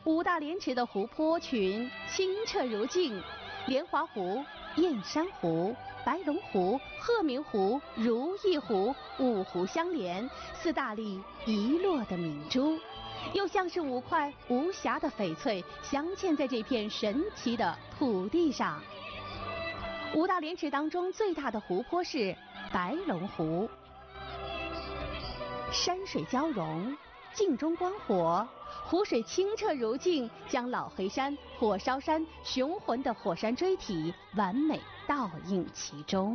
五大连池的湖泊群清澈如镜，莲华湖、燕山湖、白龙湖、鹤鸣湖、如意湖五湖相连，似大粒遗落的明珠，又像是5块无瑕的翡翠镶嵌在这片神奇的土地上。五大连池当中最大的湖泊是白龙湖，山水交融，镜中观火，湖水清澈如镜，将老黑山、火烧山雄浑的火山锥体完美倒映其中。